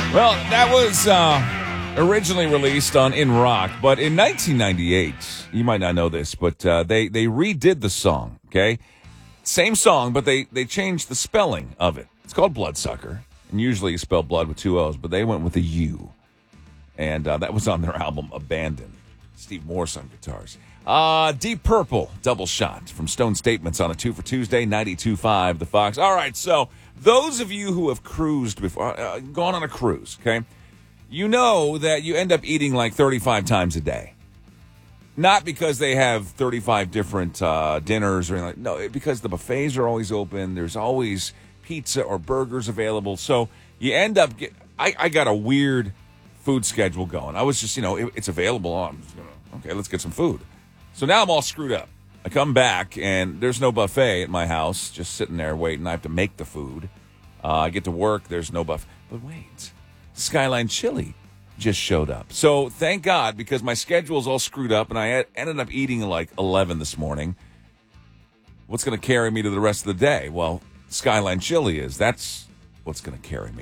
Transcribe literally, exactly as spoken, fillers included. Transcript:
Well, that was uh, originally released on In Rock, but in nineteen ninety-eight, you might not know this, but uh, they, they redid the song, okay? Same song, but they, they changed the spelling of it. It's called Bloodsucker, and usually you spell blood with two O's, but they went with a U. And uh, that was on their album Abandon. Steve Morse on guitars. Uh, Deep Purple, Double Shot from Stone Statements on a two for Tuesday, ninety-two point five The Fox. All right, so those of you who have cruised before, uh, gone on a cruise, okay, you know that you end up eating like thirty-five times a day. Not because they have thirty-five different uh, dinners or anything. No, because the buffets are always open. There's always pizza or burgers available. So you end up get. I, I got a weird food schedule going. I was just, you know, it, it's available. I'm just gonna, okay, let's get some food. So now I'm all screwed up. I come back, and there's no buffet at my house, just sitting there waiting. I have to make the food. Uh, I get to work. There's no buffet. But wait, Skyline Chili just showed up. So thank God, because my schedule's all screwed up, and I had, ended up eating like eleven this morning. What's going to carry me to the rest of the day? Well, Skyline Chili is. That's what's going to carry me.